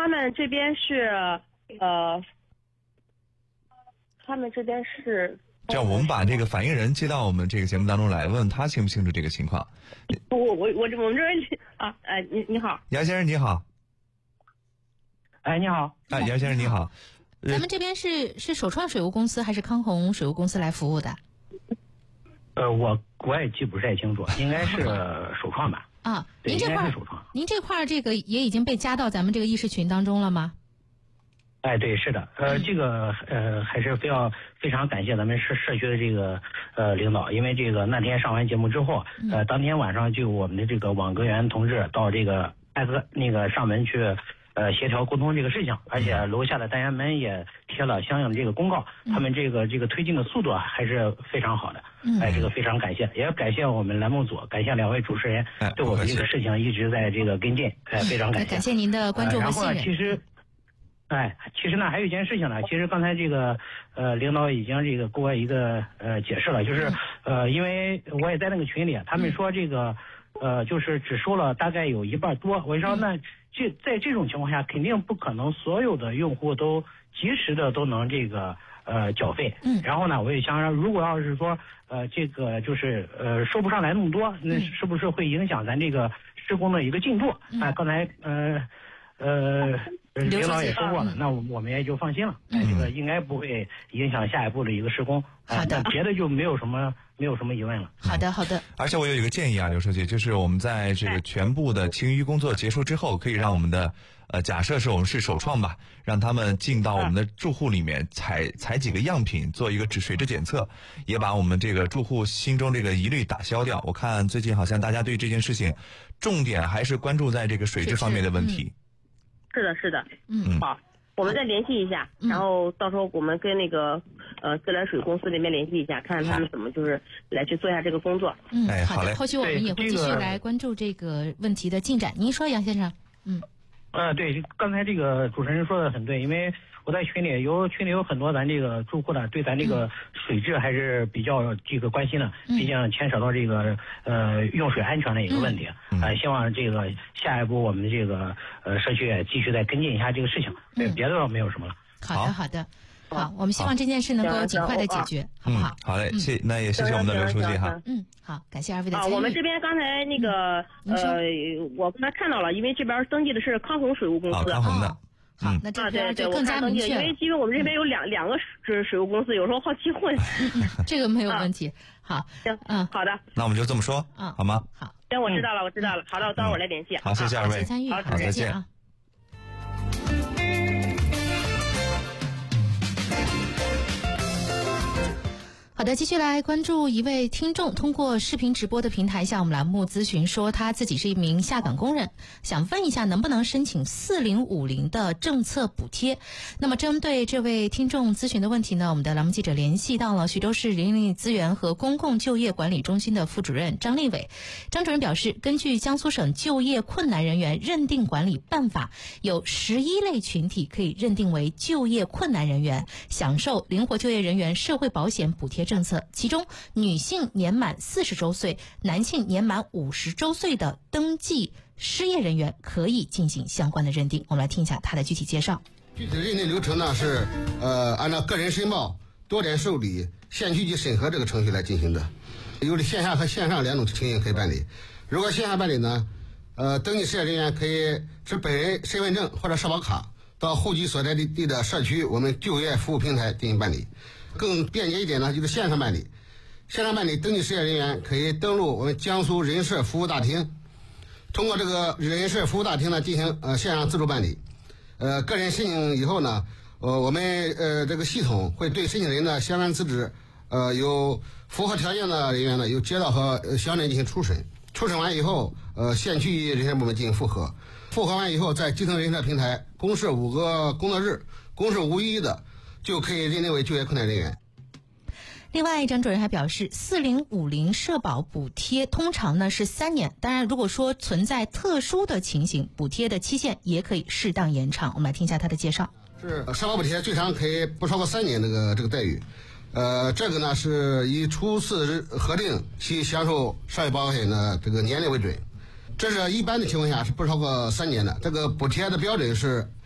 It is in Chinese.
他们这边是这样我们把这个反映人接到我们这个节目当中来，问他清不清楚这个情况。 我们这边啊，你好， 杨先生你好。 哎，你好。 哎，杨先生你好。 咱们这边是首创水务公司还是康弘水务公司来服务的？ 我也记不太清楚，应该是首创吧。 啊，您这块这个也已经被加到咱们这个议事群当中了吗？ 哎，对，是的，这个还是非常感谢咱们社区的这个领导，因为这个那天上完节目之后，当天晚上就我们的这个网格员同志到这个上门去协调沟通这个事情，而且楼下的单元门也贴了相应的这个公告，他们这个推进的速度还是非常好的，这个非常感谢，也感谢我们栏目组，感谢两位主持人对我们这个事情一直在这个跟进，非常感谢， 感谢您的关注和信任。 其实呢还有一件事情呢，其实刚才这个领导已经这个给我一个解释了，就是因为我也在那个群里，他们说这个就是只收了大概有一半多，我说那在这种情况下肯定不可能所有的用户都及时的都能这个缴费，然后呢我也想说，如果要是说这个就是收不上来那么多，那是不是会影响咱这个施工的一个进度？刚才领导也说过了，那我们也就放心了，这个应该不会影响下一步的一个施工。 好的， 别的就没有什么疑问了。 好的。 而且我有一个建议啊，刘书记，就是我们在这个全部的清淤工作结束之后，可以让我们的假设是我们是首创吧，让他们进到我们的住户里面采几个样品，做一个水质检测，也把我们这个住户心中这个疑虑打消掉。我看最近好像大家对这件事情重点还是关注在这个水质方面的问题。 是的，好，我们再联系一下，然后到时候我们跟那个自来水公司那边联系一下，看看他们怎么就是来去做一下这个工作。 好的，后续我们也会继续来关注这个问题的进展。您说，杨先生？ 对，刚才这个主持人说的很对，因为我在群里有很多咱这个住户呢，对咱这个水质还是比较这个关心的，毕竟牵扯到这个用水安全的一个问题，希望这个下一步我们这个社区也继续再跟进一下这个事情，别的倒没有什么了。 好的。好，我们希望这件事能够尽快的解决，好不好？ 好嘞，那也谢谢我们的刘书记哈。 好，感谢二位的参与。 我们这边刚才那个我刚才看到了，因为这边登记的是康弘水务公司。 康弘的。 好，那这边就更加明确了。 因为我们这边有两个水务公司，有时候好奇混。 这个没有问题。好， 行，好的。 那我们就这么说，好吗？ 好， 行，我知道了。好的，等会儿我来联系。 好，谢谢二位参与， 好， 再见啊。好的，继续来关注一位听众通过视频直播的平台向我们栏目咨询说，他自己是一名下岗工人，想问一下能不能申请4050的政策补贴。那么针对这位听众咨询的问题呢，我们的栏目记者联系到了徐州市人力资源和公共就业管理中心的副主任张立伟。张主任表示，根据江苏省就业困难人员认定管理办法，有11类群体可以认定为就业困难人员，享受灵活就业人员社会保险补贴政策，其中女性年满40周岁，男性年满50周岁的登记失业人员可以进行相关的认定。我们来听一下他的具体介绍。 具体的认定流程呢是按照个人申报、多点受理、县区级审核这个程序来进行的，有线下和线上两种情形可以办理。如果线下办理呢，登记失业人员可以持本人身份证或者社保卡到户籍所在地的社区我们就业服务平台进行办理。更便捷一点呢，就是线上办理。线上办理登记失业人员可以登录我们江苏人社服务大厅，通过这个人社服务大厅呢进行线上自助办理。个人申请以后呢，我们这个系统会对申请人的相关资质有符合条件的人员呢，由街道和乡镇进行初审。初审完以后，县区人社部门进行复核。复核完以后，在基层人社平台公示5个工作日，公示无异议的，就可以认定为就业困难人员。 另外，张主任还表示，4050社保补贴通常呢是3年，当然如果说存在特殊的情形，补贴的期限也可以适当延长。我们来听一下他的介绍。 是社保补贴最长可以不超过3年这个待遇。这个呢是以初次核定其享受社会保险的这个年龄为准，这是一般的情况下是不超过3年的。这个补贴的标准是